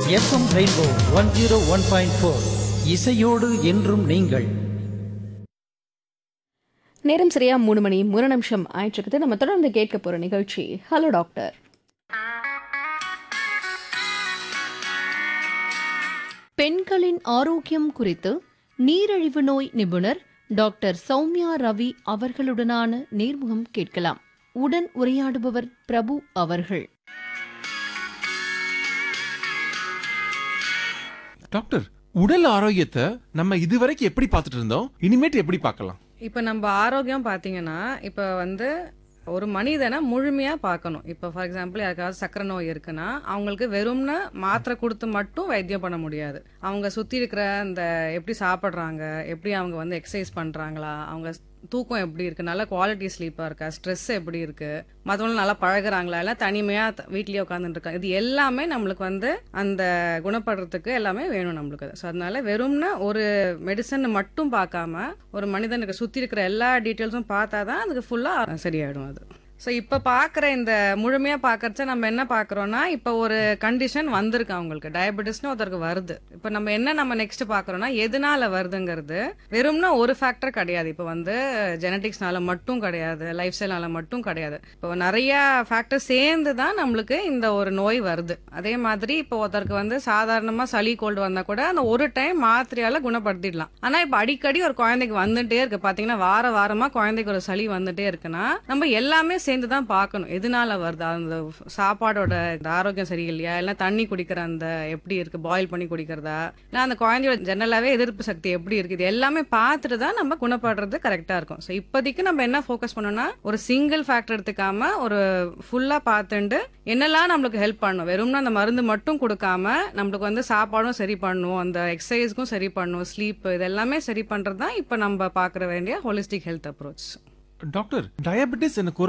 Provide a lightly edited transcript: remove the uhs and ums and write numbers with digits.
FM rainbow 101.4 இசையோடு என்றும் நீங்கள். நேரம் சரியா 3 மணி 3 நிமிஷம் ஆயிட்டு. நம்ம தொடர்ந்து கேட்க போற நிகழ்ச்சி ஹலோ டாக்டர். பெண்களின் ஆரோக்கியம் குறித்து நீரிழிவு நோய் நிபுணர் டாக்டர் சௌமியா ரவி அவர்களுடனான நேர்முகம் கேட்கலாம். உடன் உரையாடுபவர் பிரபு அவர்கள். டாக்டர், உடல் ஆரோக்கியத்தை நம்ம இதுவரைக்கும் எப்படி பார்த்துட்டு இருந்தோம், இனிமேட்டு எப்படி பார்க்கலாம்? இப்போ நம்ம ஆரோக்கியம் பார்த்தீங்கன்னா இப்போ ஒரு மனிதனை முழுமையாக பார்க்கணும். இப்போ ஃபார் எக்ஸாம்பிள் யாருக்காவது சக்கரை நோய் இருக்குன்னா அவங்களுக்கு வெறும்னு மாத்திரை கொடுத்து மட்டும் வைத்தியம் பண்ண முடியாது. அவங்க சுற்றி இருக்கிற அந்த எப்படி சாப்பிட்றாங்க, எப்படி அவங்க எக்ஸசைஸ் பண்ணுறாங்களா, அவங்க தூக்கம் எப்படி இருக்குது, நல்ல குவாலிட்டி ஸ்லீப்பாக இருக்கா, ஸ்ட்ரெஸ் எப்படி இருக்குது, மற்றவங்களும் நல்லா பழகுறாங்களா, எல்லாம் தனிமையாக வீட்லேயே உட்காந்துட்டு இருக்காங்க, இது எல்லாமே நம்மளுக்கு அந்த குணப்படுறதுக்கு எல்லாமே வேணும் நம்மளுக்கு. ஸோ அதனால வெறும்னா ஒரு மெடிசன் மட்டும் பார்க்காம ஒரு மனிதனுக்கு சுற்றி இருக்கிற எல்லா டீட்டெயில்ஸும் பார்த்தா தான் அதுக்கு ஃபுல்லாக சரியாயிடும் அது. ஸோ இப்போ பார்க்குற இந்த முழுமையாக பார்க்கறச்ச நம்ம என்ன பார்க்குறோன்னா, இப்போ ஒரு கண்டிஷன் வந்திருக்கு அவங்களுக்கு, டயபெட்டிஸ்னு ஒருத்தருக்கு வருது. இப்போ நம்ம நெக்ஸ்ட் பார்க்குறோன்னா எதனால வருதுங்கிறது வெறும்னா ஒரு ஃபேக்டர் கிடையாது. இப்போ ஜெனட்டிக்ஸ்னால மட்டும் கிடையாது, லைஃப் ஸ்டைல்னால மட்டும் கிடையாது. இப்போ நிறைய ஃபேக்டர் சேர்ந்து தான் நம்மளுக்கு இந்த ஒரு நோய் வருது. அதே மாதிரி இப்போ ஒருத்தருக்கு சாதாரணமாக சளி கோல்டு வந்தால் கூட அந்த ஒரு டைம் மாத்திரையால குணப்படுத்திடலாம். ஆனால் இப்போ அடிக்கடி ஒரு குழந்தைக்கு வந்துட்டே இருக்கு, பார்த்தீங்கன்னா வாரமாக குழந்தைக்கு ஒரு சளி வந்துட்டே இருக்குன்னா நம்ம எல்லாமே சேர்ந்து தான் பார்க்கணும் எதனால வருது. அந்த சாப்பாடோட ஆரோக்கியம் சரியில்லையா, இல்லை தண்ணி குடிக்கிற அந்த எப்படி இருக்கு, பாயில் பண்ணி குடிக்கிறதா, இல்லை அந்த குழந்தையோட ஜெனரலாவே எதிர்ப்பு சக்தி எப்படி இருக்கு, இது எல்லாமே பார்த்துட்டு தான் நம்ம குணப்படுறது கரெக்டா இருக்கும். ஸோ இப்போதைக்கு நம்ம என்ன ஃபோக்கஸ் பண்ணோம்னா ஒரு சிங்கிள் ஃபேக்டர் எடுத்துக்காம ஒரு ஃபுல்லா பார்த்துட்டு என்னெல்லாம் நம்மளுக்கு ஹெல்ப் பண்ணும், வெறும்னா அந்த மருந்து மட்டும் கொடுக்காம நம்மளுக்கு சாப்பாடும் சரி பண்ணும், அந்த எக்ஸசைஸ்க்கும் சரி பண்ணும், ஸ்லீப், இது எல்லாமே சரி பண்றது தான் இப்போ நம்ம பார்க்க வேண்டிய holistic health approach. Doctor, diabetes எனக்கு